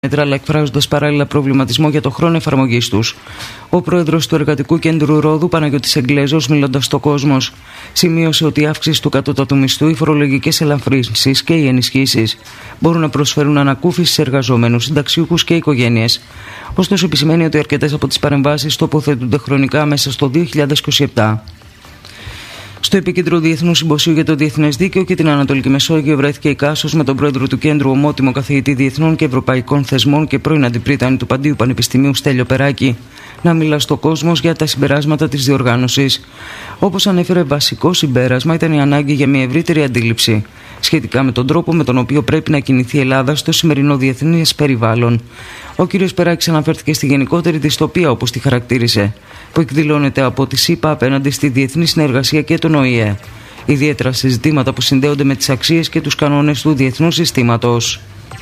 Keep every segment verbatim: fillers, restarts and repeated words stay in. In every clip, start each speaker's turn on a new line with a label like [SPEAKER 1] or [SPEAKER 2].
[SPEAKER 1] μέτρα, αλλά εκφράζοντας παράλληλα προβληματισμό για το χρόνο εφαρμογής τους. Ο πρόεδρος του Εργατικού Κέντρου Ρόδου, Παναγιώτης Εγγλέζος, μιλώντας στο Κόσμος, σημείωσε ότι η αύξηση του κατώτατου μισθού, οι φορολογικές ελαφρύνσεις και οι ενισχύσεις μπορούν να προσφέρουν ανακούφιση σε εργαζόμενους, συνταξιούχους και οικογένειες. Ωστόσο, επισημαίνει ότι αρκετές από τις παρεμβάσεις τοποθετούνται χρονικά μέσα στο δύο χιλιάδες είκοσι επτά. Στο επίκεντρο Διεθνούς Συμποσίου για το Διεθνές Δίκαιο και την Ανατολική Μεσόγειο βρέθηκε η Κάσος με τον πρόεδρο του Κέντρου, ομότιμο καθηγητή Διεθνών και Ευρωπαϊκών Θεσμών και πρώην αντιπρίτανη του Παντίου Πανεπιστημίου Στέλιο Περάκη, να μιλά στο Κόσμος για τα συμπεράσματα της διοργάνωσης. Όπως ανέφερε, βασικό συμπέρασμα ήταν η ανάγκη για μια ευρύτερη αντίληψη σχετικά με τον τρόπο με τον οποίο πρέπει να κινηθεί η Ελλάδα στο σημερινό διεθνές περιβάλλον. Ο κ. Περάκης αναφέρθηκε στη γενικότερη δυστοπία, όπως τη χαρακτήρισε, που εκδηλώνεται από τη ΣΥΠΑ απέναντι στη διεθνή συνεργασία και τον Ο Η Ε, ιδιαίτερα σε ζητήματα που συνδέονται με τις αξίες και τους κανόνες του διεθνούς συστήματος.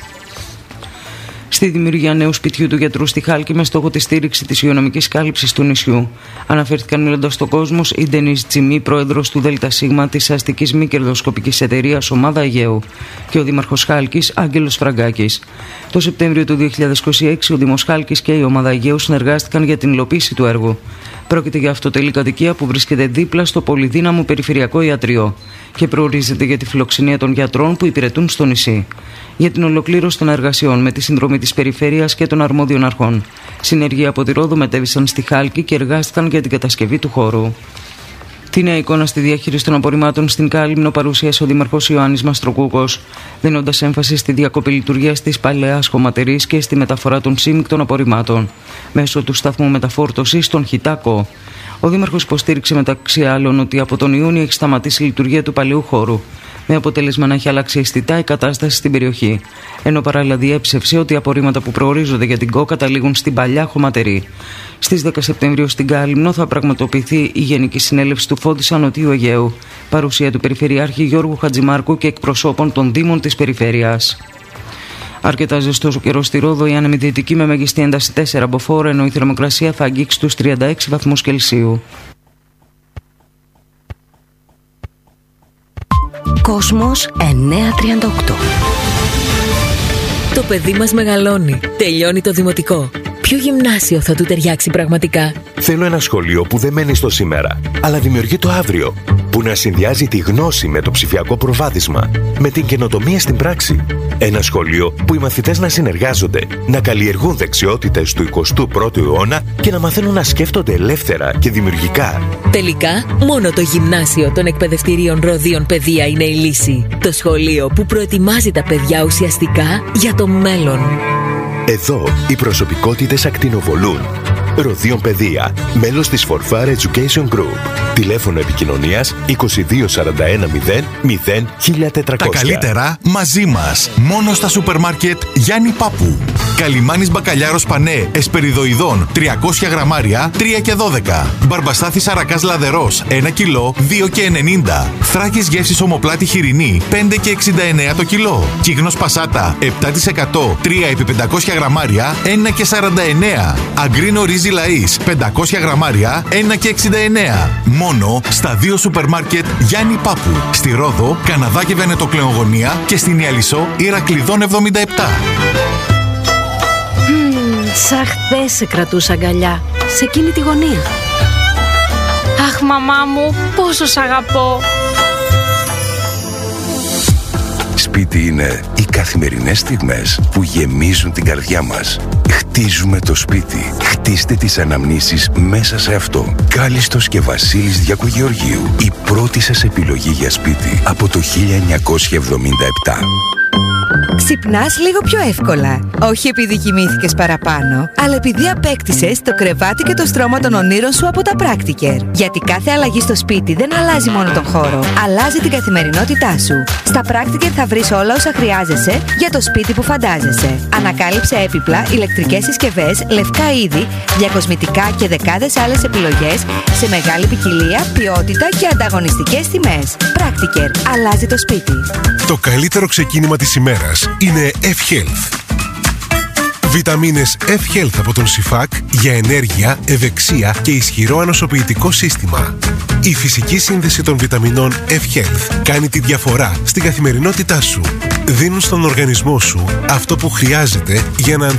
[SPEAKER 1] Στη δημιουργία νέου σπιτιού του γιατρού στη Χάλκη με στόχο τη στήριξη της υγειονομικής κάλυψης του νησιού, αναφέρθηκαν μιλώντας στο Κόσμος η Ντενίζ Τσιμή, πρόεδρος του ΔΣ της αστικής μη κερδοσκοπικής εταιρείας Ομάδα Αιγαίου, και ο δήμαρχος Χάλκης Άγγελος Φραγκάκης. Το Σεπτέμβριο του δύο χιλιάδες είκοσι έξι, ο Δήμος Χάλκης και η Ομάδα Αιγαίου συνεργάστηκαν για την υλοποίηση του έργου. Πρόκειται για αυτοτελή κατοικία που βρίσκεται δίπλα στο πολυδύναμο περιφερειακό ιατρείο και προορίζεται για τη φιλοξενία των γιατρών που υπηρετούν στο νησί. Για την ολοκλήρωση των εργασιών με τη συνδρομή της περιφέρειας και των αρμόδιων αρχών, συνεργεία από τη Ρόδο μετέβησαν στη Χάλκη και εργάστηκαν για την κατασκευή του χώρου. Τη νέα εικόνα στη διαχείριση των απορριμμάτων στην Κάλυμνο παρουσίασε ο Δήμαρχος Ιωάννης Μαστροκούκος, δίνοντας έμφαση στη διακοπή λειτουργίας της παλαιάς χωματερής και στη μεταφορά των σύμμικτων απορριμμάτων μέσω του σταθμού μεταφόρτωσης των Χιτάκο. Ο Δήμαρχος υποστήριξε μεταξύ άλλων ότι από τον Ιούνιο έχει σταματήσει η λειτουργία του παλαιού χώρου, με αποτέλεσμα να έχει αλλάξει αισθητά η κατάσταση στην περιοχή, ενώ παράλληλα διέψευσε ότι οι απορρίμματα που προορίζονται για την ΚΟ καταλήγουν στην παλιά χωματερή. Στις δέκα Σεπτεμβρίου στην Κάλυμνο θα πραγματοποιηθεί η Γενική Συνέλευση του Φόντισα Νοτιού Αιγαίου, παρουσία του Περιφερειάρχη Γιώργου Χατζημάρκου και εκπροσώπων των Δήμων της περιφέρειας. Αρκετά ζεστός ο καιρός στη Ρόδο, η άνεμη δυτική με μεγιστή ένταση τέσσερα μποφόρ, ενώ η θερμοκρασία θα αγγίξει τους τριάντα έξι βαθμούς Κελσίου.
[SPEAKER 2] Κόσμος εννιακόσια τριάντα οκτώ.
[SPEAKER 3] Το παιδί μας μεγαλώνει. Τελειώνει το δημοτικό. Ποιο γυμνάσιο θα του ταιριάξει πραγματικά?
[SPEAKER 4] Θέλω ένα σχολείο που δεν μένει στο σήμερα, αλλά δημιουργεί το αύριο. Που να συνδυάζει τη γνώση με το ψηφιακό προβάδισμα, με την καινοτομία στην πράξη. Ένα σχολείο που οι μαθητές να συνεργάζονται, να καλλιεργούν δεξιότητες του εικοστού πρώτου αιώνα και να μαθαίνουν να σκέφτονται ελεύθερα και δημιουργικά.
[SPEAKER 3] Τελικά, μόνο το γυμνάσιο των εκπαιδευτηρίων Ροδίων Παιδεία είναι η λύση. Το σχολείο που προετοιμάζει τα παιδιά ουσιαστικά για το μέλλον.
[SPEAKER 4] Εδώ οι προσωπικότητες ακτινοβολούν. Ροδίων Παιδεία, μέλος της Forfar Education Group. Τηλέφωνο επικοινωνίας είκοσι δύο σαράντα ένα μηδέν μηδέν χίλια τετρακόσια.
[SPEAKER 5] Τα καλύτερα μαζί μας. Μόνο στα σούπερ μάρκετ Γιάννη Πάπου. Καλιμάνης μπακαλιάρος πανέ εσπεριδοειδών τριακόσια γραμμάρια τρία και δώδεκα. Μπαρμπαστάθης αρακάς λαδερός ένα κιλό δύο και ενενήντα. Θράκης γεύσης ομοπλάτη χοιρινή πέντε και εξήντα εννέα το κιλό. Κύγνος πασάτα επτά τοις εκατό τρία επί πεντακόσια γραμμάρια ένα και σαράντα εννέα. Αγκρίνο ρύζι λαΐς πεντακόσια γραμμάρια ένα και εξήντα εννέα. Μόνο στα δύο σούπερ μάρκετ Γιάννη Πάπου. Στη Ρόδο, Καναδά και Βενετοκλεογωνία και στην Ιαλισσό Ηρακλειδών εβδομήντα επτά.
[SPEAKER 2] Mm, σαν χθες σε κρατούσα αγκαλιά, σε εκείνη τη γωνία.
[SPEAKER 6] Αχ, μαμά μου, πόσο σ' αγαπώ.
[SPEAKER 7] Σπίτι είναι οι καθημερινές στιγμές που γεμίζουν την καρδιά μας. Χτίζουμε το σπίτι. Χτίστε τις αναμνήσεις μέσα σε αυτό. Κάλιστος και Βασίλης Διακογεωργίου. Η πρώτη σας επιλογή για σπίτι από το χίλια εννιακόσια εβδομήντα επτά.
[SPEAKER 8] Ξυπνάς λίγο πιο εύκολα. Όχι επειδή κοιμήθηκες παραπάνω, αλλά επειδή απέκτησες το κρεβάτι και το στρώμα των ονείρων σου από τα Practiker. Γιατί κάθε αλλαγή στο σπίτι δεν αλλάζει μόνο τον χώρο, αλλάζει την καθημερινότητά σου. Στα Practiker θα βρεις όλα όσα χρειάζεσαι για το σπίτι που φαντάζεσαι. Ανακάλυψε έπιπλα, ηλεκτρικές συσκευές, λευκά είδη, διακοσμητικά και δεκάδες άλλες επιλογές σε μεγάλη ποικιλία, ποιότητα και ανταγωνιστικές τιμές. Practiker. Αλλάζει το σπίτι.
[SPEAKER 9] Το καλύτερο ξεκίνημα της ημέρας είναι F-Health. Βιταμίνες F-Health από τον Σιφάκ για ενέργεια, ευεξία και ισχυρό ανοσοποιητικό σύστημα. Η φυσική σύνδεση των βιταμινών F-Health κάνει τη διαφορά στην καθημερινότητά σου. δίνουν στον οργανισμό σου αυτό που χρειάζεται για να